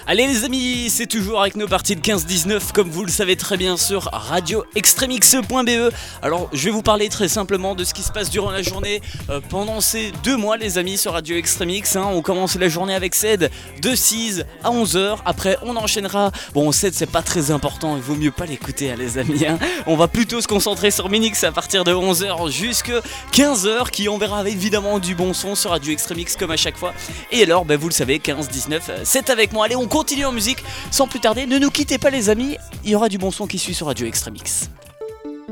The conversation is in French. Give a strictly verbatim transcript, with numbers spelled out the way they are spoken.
Allez les amis, c'est toujours avec nos parties de quinze dix-neuf comme vous le savez très bien sur radio extremix point b e. Alors je vais vous parler très simplement de ce qui se passe durant la journée euh, pendant ces deux mois les amis sur Radio Extremix. Hein. On commence la journée avec Ced de six à onze heures, après on enchaînera. Bon Ced c'est pas très important, il vaut mieux pas l'écouter hein, les amis. Hein. On va plutôt se concentrer sur Minix à partir de onze heures jusqu'à quinze heures qui enverra évidemment du bon son sur Radio Extremix comme à chaque fois. Et alors ben, vous le savez quinze dix-neuf c'est avec moi. Allez on continue en musique sans plus tarder, ne nous quittez pas les amis, il y aura du bon son qui suit sur Radio Extremix.